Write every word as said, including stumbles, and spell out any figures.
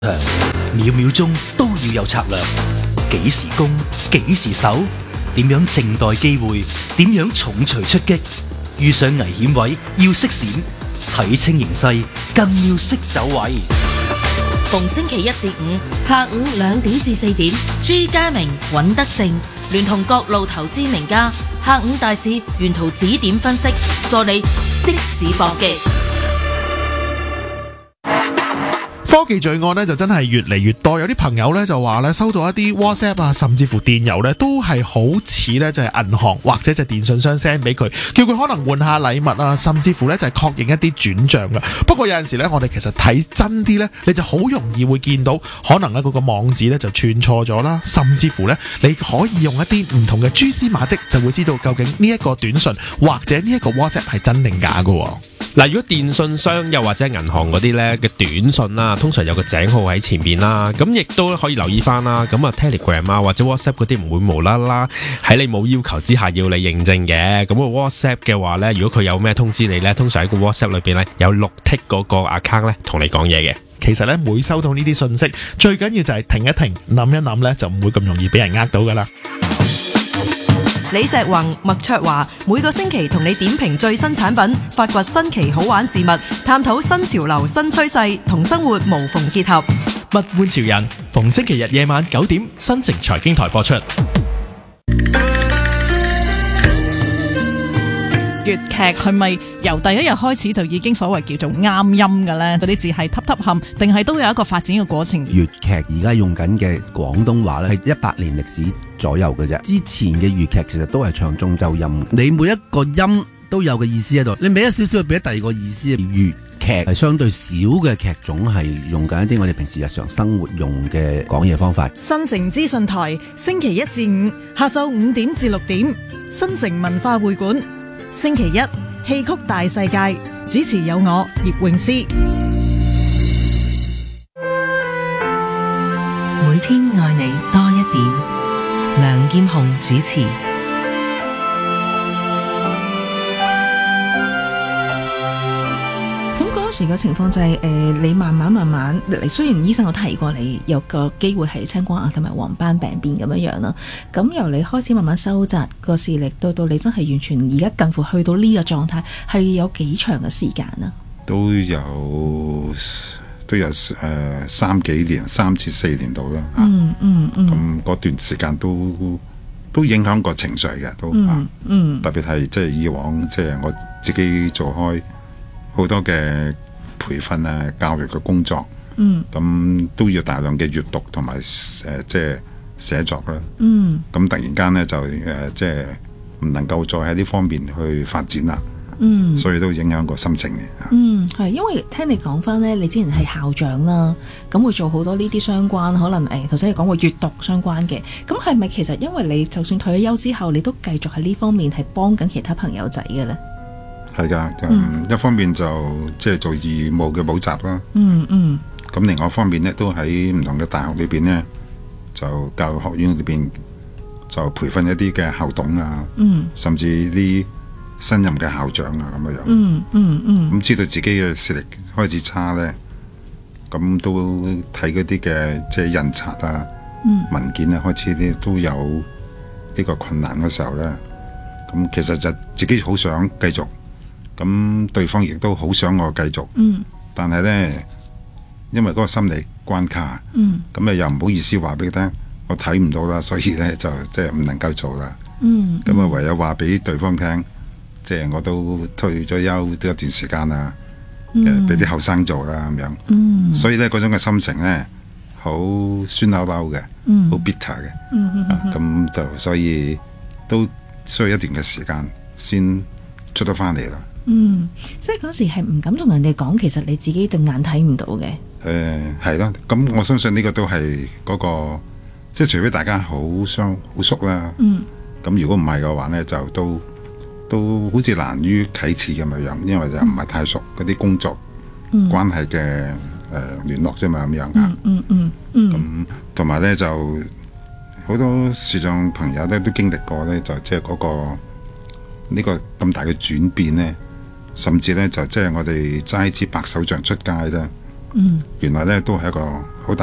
秒秒鐘都要有策略，幾時攻，幾時守，點樣靜待機會，點樣重錘出擊，遇上危險位要識閃，睇清形勢更要識走位。 逢星期一至五下午兩點至四點，朱家明、尹德正聯同各路投資名家，下午大市沿途指點分析，助你即市搏擊。 科技罪案咧就真係越嚟越多，有啲朋友咧就話咧收到一啲 WhatsApp 啊，甚至乎電郵咧都係好似咧就係銀行或者就係電信商 send 俾佢，叫佢可能換下禮物啊，甚至乎咧就係確認一啲轉賬噶。不過有陣時咧，我哋其實睇真啲咧，你就好容易會見到可能咧嗰個網址咧就串錯咗啦，甚至乎咧你可以用一啲唔同嘅蛛絲馬跡，就會知道究竟呢一個短信或者呢一個 WhatsApp 係真定假噶。 嗱，如果電信商又或者銀行嗰啲咧嘅短信啦，通常有個井號喺前邊啦，咁亦都可以留意翻啦。咁啊 Telegram 啊或者 WhatsApp 嗰啲唔會無啦啦喺你冇要求之下要你認證嘅。咁個 WhatsApp 嘅話咧，如果佢有咩通知你咧，通常喺個 WhatsApp 裏邊咧有綠剔嗰個 account 咧同你講嘢嘅。 其實咧每收到呢啲信息，最緊要就係停一停，諗一諗咧，就唔會咁容易俾人呃到噶啦。 李石宏、麥卓華每個星期同你點評最新產品，發掘新奇好玩事物，探討新潮流新趨勢，同生活無縫結合。 物玩潮人，逢星期日夜晚九點，新城財經台播出。 粵劇係咪由第一日開始就已經所謂叫做啱音嘅呢？嗰啲字係揼揼冚，定係都有一個發展嘅過程？ 粵劇而家用緊嘅廣東話咧，係一百年歷史左右嘅啫。之前嘅粵劇其實都係唱中州音，你每一個音都有個意思喺度，你俾一少少，俾第二個意思。粵劇係相對少嘅劇種係用緊一啲我哋平時日常生活用嘅講嘢方法。 新城資訊台星期一至五下晝五點至六點，新城文化會館。星期一戲曲大世界，主持有我葉詠詩。 每天愛你多一點，梁劍虹主持。 當時嘅情況就係、是、誒、呃，你慢慢慢慢，你雖然醫生有提過你有個機會係青光眼同埋黃斑病變咁樣樣啦，咁由你開始慢慢收窄個視力，到到你真係完全而家近乎去到呢個狀態，係有幾長嘅時間啊？ 都有都有誒、呃、三幾年，三至四年度啦。 嗯嗯嗯。 咁嗰段時間都都影響過情緒嘅，都嗯啊嗯。 特別係即係以往即係我自己做開好多嘅培訓啊、教育嘅工作， 嗯， 咁都要大量嘅閱讀同埋誒即係寫作啦， 嗯， 咁突然間咧就誒、呃、即係唔能夠再喺呢方面去發展啦， 嗯， 所以都影響個心情嘅， 嗯，係因為聽你講翻咧，你之前係校長啦，咁會做好多呢啲相關，可能誒頭先你講過閱讀相關嘅，咁係咪其實因為你就算退咗休之後，你都繼續喺呢方面係幫緊其他朋友仔嘅咧？ 係噶、嗯，一方面就即係、就是、做義務嘅補習啦， 嗯嗯， 咁另外一方面咧，都喺唔同嘅大學裏邊咧，就教育學院裏邊就培訓一啲嘅校董啊， 嗯， 甚至啲新任嘅校長啊咁樣樣， 嗯嗯嗯， 咁知道自己嘅視力開始差咧，咁都睇嗰啲嘅即係印刷啊、 嗯、 文件啊，開始啲都有呢個困難嘅時候咧，咁其實就自己好想繼續。咁對方亦都好想我繼續， 嗯、 但係呢，因為嗰個心理關卡，咁、嗯、啊又唔好意思話俾佢聽，我睇唔到啦，所以呢，就即係唔能夠做啦。咁、嗯、啊、嗯、唯有話俾對方聽，即、就、係、是、我都退咗休都一段時間啦，誒俾啲後生做啦咁樣、嗯。所以呢，嗰種嘅心情呢，好酸溜溜嘅，好、嗯、bitter 嘅。咁、嗯嗯啊、就所以都需要一段嘅時間先出得翻嚟啦。 嗯，即係嗰時係唔敢同人哋講，其實你自己對眼睇唔到嘅。誒、 呃，係咯，咁我相信呢個都係嗰、嗰個，即係除非大家好相好熟啦。嗯。咁如果唔係嘅話咧，就都都好似難於啟齒咁樣樣，因為就唔係太熟嗰啲工作關係嘅誒聯絡啫嘛，咁樣啊。 嗯嗯嗯嗯。 咁同埋咧就好多視障朋友咧都經歷過咧，就即係嗰個呢、呢個咁大嘅轉變咧。甚至咧就即係我哋揸支白手杖出街咧， 嗯， 原來呢都係一個